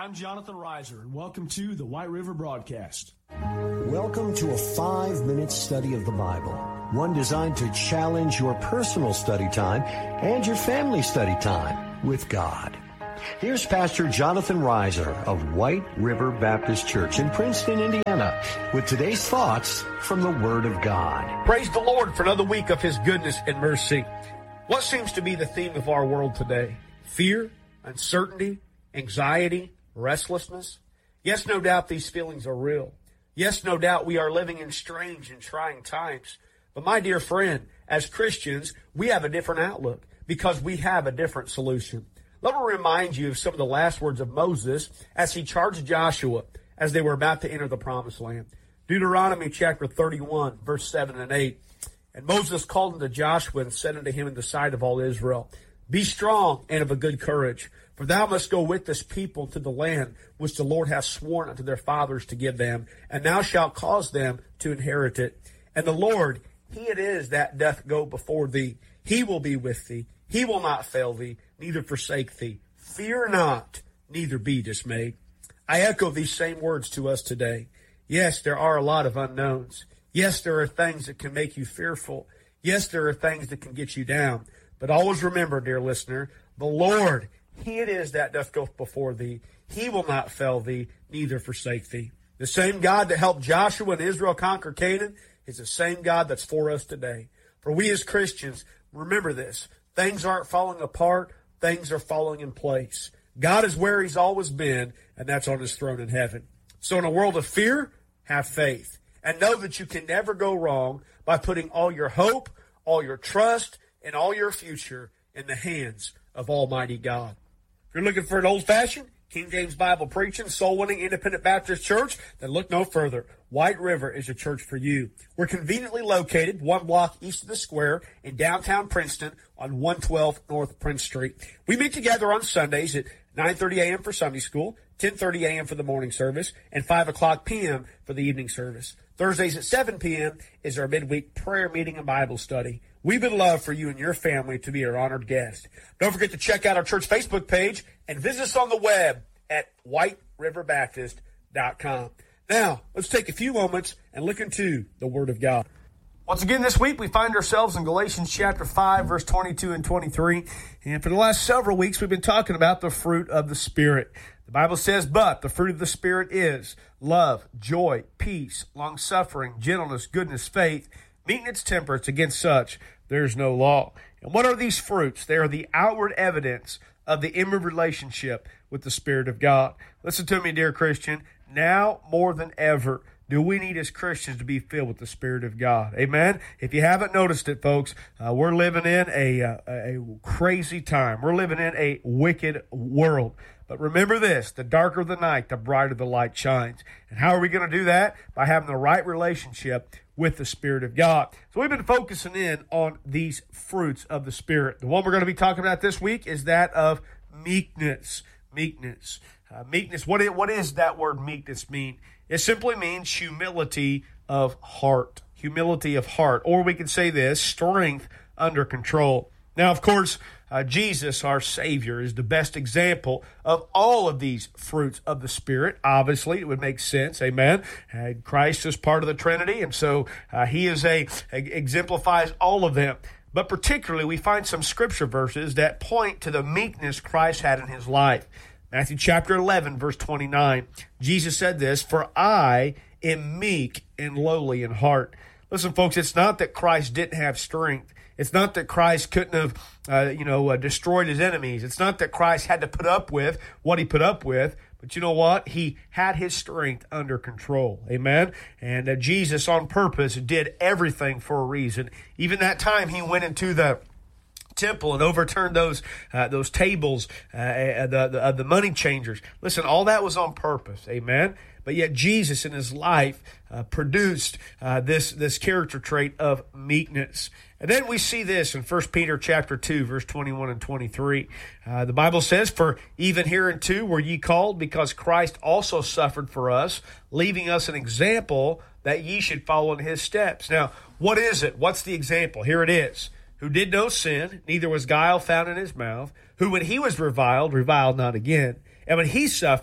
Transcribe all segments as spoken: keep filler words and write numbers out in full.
I'm Jonathan Reiser, and welcome to the White River Broadcast. Welcome to a five-minute study of the Bible, one designed to challenge your personal study time and your family study time with God. Here's Pastor Jonathan Reiser of White River Baptist Church in Princeton, Indiana, with today's thoughts from the Word of God. Praise the Lord for another week of His goodness and mercy. What seems to be the theme of our world today? Fear, uncertainty, anxiety, restlessness. Yes, no doubt these feelings are real. Yes, no doubt we are living in strange and trying times. But my dear friend, as Christians, we have a different outlook because we have a different solution. Let me remind you of some of the last words of Moses as he charged Joshua as they were about to enter the promised land. Deuteronomy chapter thirty-one, verse seven and eight. And Moses called unto Joshua and said unto him in the sight of all Israel, Be strong and of a good courage, for thou must go with this people to the land which the Lord hath sworn unto their fathers to give them, and thou shalt cause them to inherit it. And the Lord, He it is that doth go before thee. He will be with thee. He will not fail thee, neither forsake thee. Fear not, neither be dismayed. I echo these same words to us today. Yes, there are a lot of unknowns. Yes, there are things that can make you fearful. Yes, there are things that can get you down. But always remember, dear listener, the Lord, He it is that doth go before thee. He will not fail thee, neither forsake thee. The same God that helped Joshua and Israel conquer Canaan is the same God that's for us today. For we as Christians, remember this. Things aren't falling apart. Things are falling in place. God is where He's always been, and that's on His throne in heaven. So in a world of fear, have faith. And know that you can never go wrong by putting all your hope, all your trust, and all your future in the hands of Almighty God. If you're looking for an old-fashioned, King James Bible preaching, soul-winning Independent Baptist church, then look no further. White River is a church for you. We're conveniently located one block east of the square in downtown Princeton on one twelve North Prince Street. We meet together on Sundays at nine thirty a.m. for Sunday school, ten thirty a.m. for the morning service, and five o'clock p.m. for the evening service. Thursdays at seven p.m. is our midweek prayer meeting and Bible study. We would love for you and your family to be our honored guest. Don't forget to check out our church Facebook page and visit us on the web at white river baptist dot com. Now, let's take a few moments and look into the Word of God. Once again this week, we find ourselves in Galatians chapter five, verse twenty-two and twenty-three. And for the last several weeks, we've been talking about the fruit of the Spirit. The Bible says, but the fruit of the Spirit is love, joy, peace, long-suffering, gentleness, goodness, faith, meekness, temperance. Against such there's no law. And what are these fruits? They are the outward evidence of the inward relationship with the Spirit of God. Listen to me, dear Christian. Now more than ever, do we need as Christians to be filled with the Spirit of God? Amen? If you haven't noticed it, folks, uh, we're living in a, uh, a crazy time. We're living in a wicked world. But remember this, the darker the night, the brighter the light shines. And how are we going to do that? By having the right relationship with the Spirit of God. So we've been focusing in on these fruits of the Spirit. The one we're going to be talking about this week is that of meekness. Meekness. Uh, meekness, what is, what is that word meekness mean? It simply means humility of heart. Humility of heart. Or we could say this, strength under control. Now, of course, uh, Jesus, our Savior, is the best example of all of these fruits of the Spirit. Obviously, it would make sense, amen. Uh, Christ is part of the Trinity, and so uh, He is a, a exemplifies all of them. But particularly, we find some scripture verses that point to the meekness Christ had in His life. Matthew chapter eleven, verse twenty-nine, Jesus said this, for I am meek and lowly in heart. Listen, folks, it's not that Christ didn't have strength. It's not that Christ couldn't have, uh, you know, uh, destroyed His enemies. It's not that Christ had to put up with what He put up with. But you know what? He had His strength under control. Amen? And uh, Jesus, on purpose, did everything for a reason. Even that time He went into the temple and overturned those uh, those tables, uh, the, the, uh, the money changers. Listen, all that was on purpose. Amen? But yet Jesus in His life uh, produced uh, this, this character trait of meekness. And then we see this in First Peter chapter two, verse twenty-one and twenty-three. Uh, the Bible says, for even hereunto were ye called, because Christ also suffered for us, leaving us an example that ye should follow in His steps. Now, what is it? What's the example? Here it is. Who did no sin, neither was guile found in His mouth, who when He was reviled, reviled not again. And when He suffered,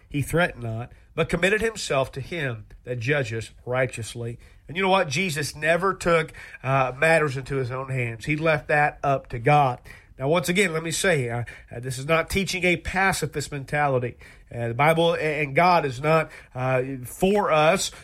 he threatened not, but committed himself to him that judges righteously. And you know what? Jesus never took uh, matters into his own hands. He left that up to God. Now, once again, let me say, uh, uh, this is not teaching a pacifist mentality. Uh, the Bible and God is not uh, for us